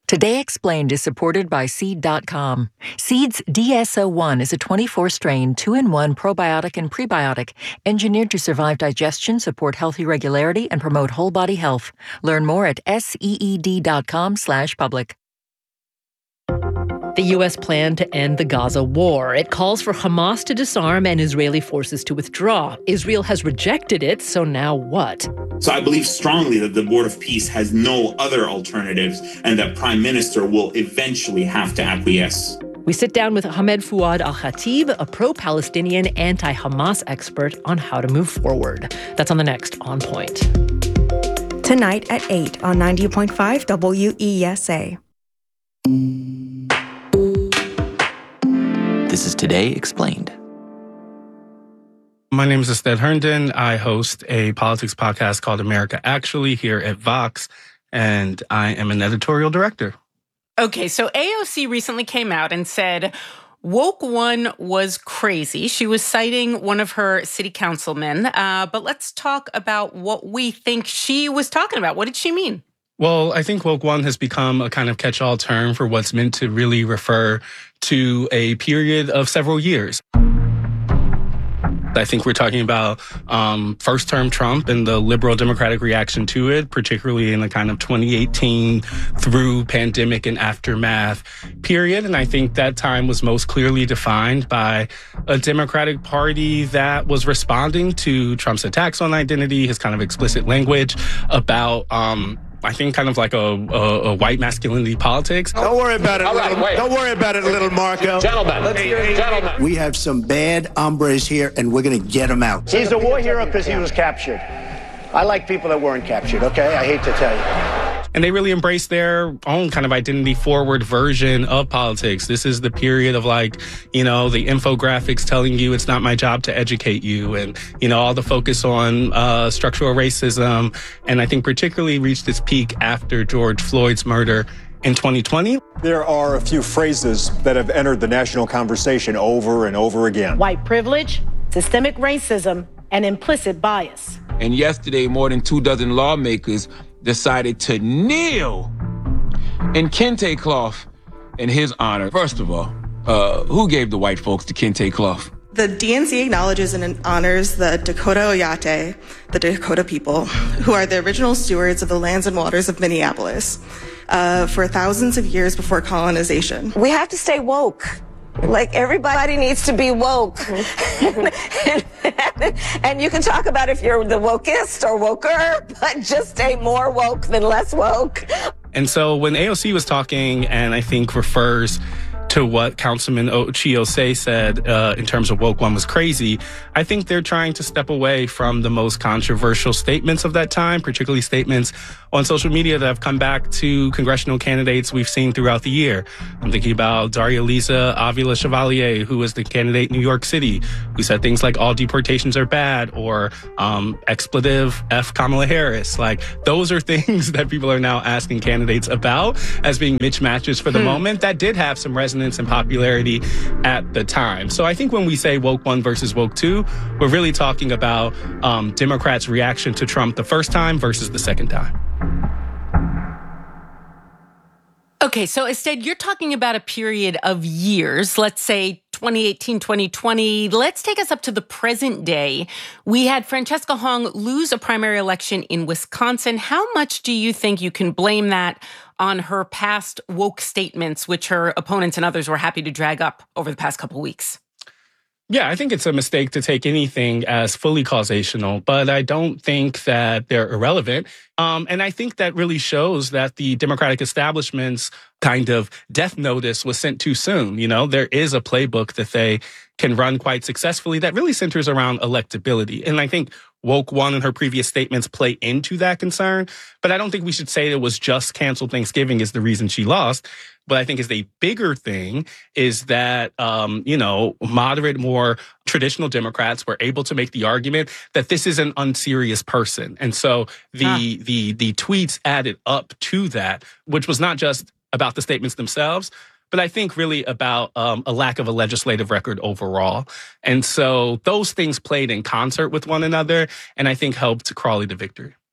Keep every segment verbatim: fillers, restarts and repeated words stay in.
Today Explained is supported by Seed dot com. Seed's D S O one is a twenty-four strain, two in one probiotic and prebiotic, engineered to survive digestion, support healthy regularity, and promote whole body health. Learn more at seed dot com slash public. The U S plan to end the Gaza war. It calls for Hamas to disarm and Israeli forces to withdraw. Israel has rejected it, so now what? So I believe strongly that the Board of Peace has no other alternatives and that Prime Minister will eventually have to acquiesce. We sit down with Ahmed Fouad Al-Khatib, a pro-Palestinian anti-Hamas expert, on how to move forward. That's on the next On Point. Tonight at eight on ninety point five W E S A. This is Today Explained. My name is Ested Herndon. I host a politics podcast called America Actually here at Vox, and I am an editorial director. Okay, so A O C recently came out and said Woke One was crazy. She was citing one of her city councilmen, uh, but let's talk about what we think she was talking about. What did she mean? Well, I think Woke One has become a kind of catch-all term for what's meant to really refer to a period of several years. I think we're talking about um, first-term Trump and the liberal Democratic reaction to it, particularly in the kind of twenty eighteen through pandemic and aftermath period. And I think that time was most clearly defined by a Democratic Party that was responding to Trump's attacks on identity, his kind of explicit language about um, I think kind of like a, a, a white masculinity politics. Don't worry about it, little, right, don't worry about it, little Marco. Gentlemen, let's hear it, gentlemen. We have some bad hombres here, and we're going to get them out. He's a war hero because he was captured. I like people that weren't captured, okay? I hate to tell you. And they really embrace their own kind of identity-forward version of politics. This is the period of, like, you know, the infographics telling you it's not my job to educate you, and, you know, all the focus on uh, structural racism. And I think particularly reached its peak after George Floyd's murder in twenty twenty. There are a few phrases that have entered the national conversation over and over again. White privilege, systemic racism, and implicit bias. And yesterday, more than two dozen lawmakers decided to kneel in kente cloth in his honor. First of all, uh, who gave the white folks the kente cloth? The D N C acknowledges and honors the Dakota Oyate, the Dakota people, who are the original stewards of the lands and waters of Minneapolis uh, for thousands of years before colonization. We have to stay woke. Like, everybody needs to be woke. and, and, and you can talk about if you're the wokest or woker, but just stay more woke than less woke. And so when A O C was talking, and I think refers to what Councilman Chiosei said uh, in terms of Woke One was crazy, I think they're trying to step away from the most controversial statements of that time, particularly statements on social media that have come back to congressional candidates we've seen throughout the year. I'm thinking about Daria Lisa Avila Chevalier, who was the candidate in New York City, who said things like all deportations are bad, or um, expletive F Kamala Harris. Like, those are things that people are now asking candidates about as being mismatches for the hmm. moment. That did have some resonance and popularity at the time. So I think when we say Woke One versus Woke Two, we're really talking about um, Democrats' reaction to Trump the first time versus the second time. Okay, so Ested, you're talking about a period of years, let's say twenty eighteen, twenty twenty. Let's take us up to the present day. We had Francesca Hong lose a primary election in Wisconsin. How much do you think you can blame that on her past woke statements, which her opponents and others were happy to drag up over the past couple weeks? Yeah, I think it's a mistake to take anything as fully causational, but I don't think that they're irrelevant. Um, and I think that really shows that the Democratic establishment's kind of death notice was sent too soon. You know, there is a playbook that they can run quite successfully that really centers around electability. And I think Woke One and her previous statements play into that concern. But I don't think we should say it was just canceled Thanksgiving is the reason she lost. But I think is the bigger thing is that, um, you know, moderate, more traditional Democrats were able to make the argument that this is an unserious person. And so the huh. the the tweets added up to that, which was not just about the statements themselves, but I think really about um, a lack of a legislative record overall. And so those things played in concert with one another, and I think helped Crawley to victory.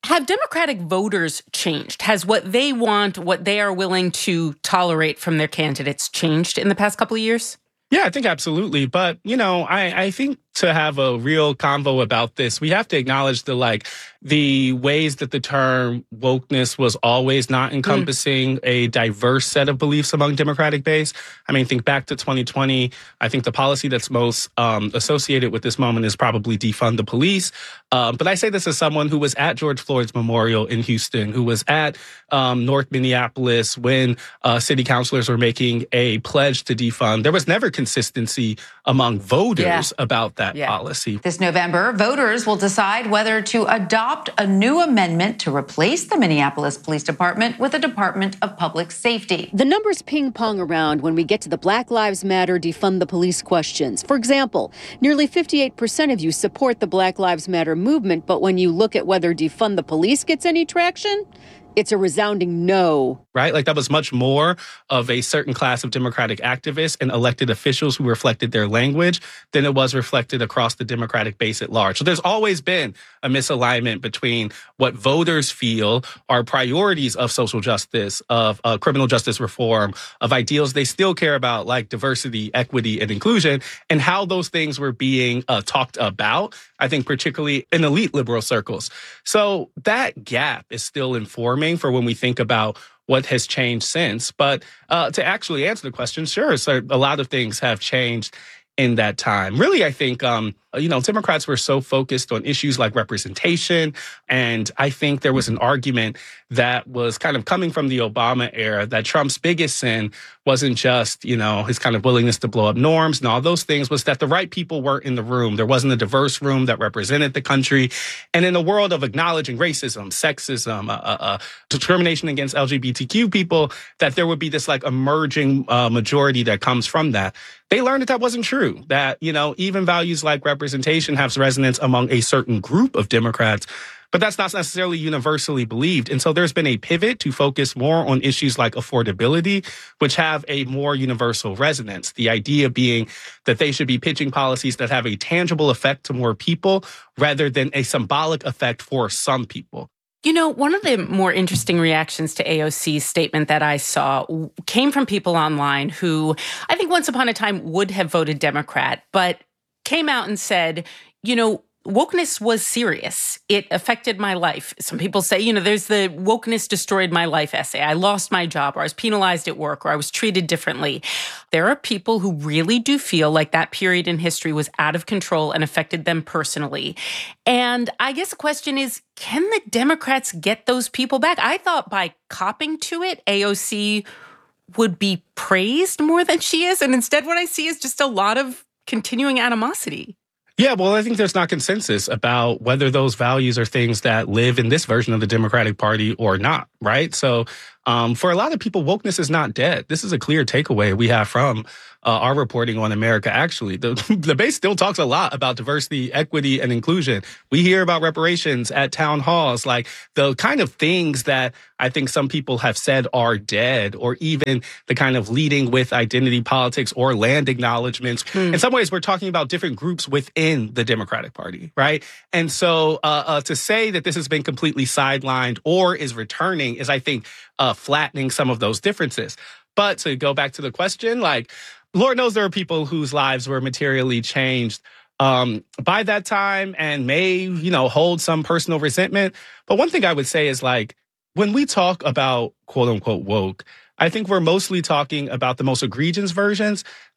Have Democratic voters changed? Has what they want, what they are willing to tolerate from their candidates changed in the past couple of years? Yeah, I think absolutely. But, you know, I, I think to have a real convo about this, we have to acknowledge the like the ways that the term wokeness was always not encompassing mm. a diverse set of beliefs among Democratic base. I mean, think back to twenty twenty. I think the policy that's most um, associated with this moment is probably defund the police. Um, but I say this as someone who was at George Floyd's memorial in Houston, who was at um, North Minneapolis when uh, city councilors were making a pledge to defund. There was never consistency among voters yeah. about that yeah. policy. This November, voters will decide whether to adopt a new amendment to replace the Minneapolis Police Department with a Department of Public Safety. The numbers ping-pong around when we get to the Black Lives Matter defund the police questions. For example, nearly fifty-eight percent of you support the Black Lives Matter movement, but when you look at whether defund the police gets any traction, it's a resounding no. Right? Like that was much more of a certain class of Democratic activists and elected officials who reflected their language than it was reflected across the Democratic base at large. So there's always been a misalignment between what voters feel are priorities of social justice, of uh, criminal justice reform, of ideals they still care about like diversity, equity, and inclusion, and how those things were being uh, talked about, I think particularly in elite liberal circles. So that gap is still informing for when we think about what has changed since. But uh, to actually answer the question, sure, so a lot of things have changed in that time. Really, I think, um, you know, Democrats were so focused on issues like representation. And I think there was an argument that was kind of coming from the Obama era that Trump's biggest sin wasn't just, you know, his kind of willingness to blow up norms and all those things, was that the right people weren't in the room. There wasn't a diverse room that represented the country. And in the world of acknowledging racism, sexism, uh, uh, discrimination against L G B T Q people, that there would be this like emerging uh, majority that comes from that. They learned that that wasn't true, that, you know, even values like representation have resonance among a certain group of Democrats, but that's not necessarily universally believed. And so there's been a pivot to focus more on issues like affordability, which have a more universal resonance. The idea being that they should be pitching policies that have a tangible effect to more people rather than a symbolic effect for some people. You know, one of the more interesting reactions to A O C's statement that I saw came from people online who I think once upon a time would have voted Democrat, but came out and said, you know, wokeness was serious. It affected my life. Some people say, you know, there's the wokeness destroyed my life essay. I lost my job, or I was penalized at work, or I was treated differently. There are people who really do feel like that period in history was out of control and affected them personally. And I guess the question is, can the Democrats get those people back? I thought by copping to it, A O C would be praised more than she is. And instead, what I see is just a lot of continuing animosity. Yeah, well, I think there's not consensus about whether those values are things that live in this version of the Democratic Party or not, right? So um, for a lot of people, wokeness is not dead. This is a clear takeaway we have from uh, our reporting on America, actually. The, the base still talks a lot about diversity, equity, and inclusion. We hear about reparations at town halls, like the kind of things that I think some people have said are dead, or even the kind of leading with identity politics or land acknowledgements. Mm. In some ways, we're talking about different groups within the Democratic Party, right? And so uh, uh, to say that this has been completely sidelined or is returning is, I think, uh, flattening some of those differences. But to go back to the question, like, Lord knows there are people whose lives were materially changed um, by that time and may, you know, hold some personal resentment. But one thing I would say is, like, when we talk about quote unquote woke, I think we're mostly talking about the most egregious versions,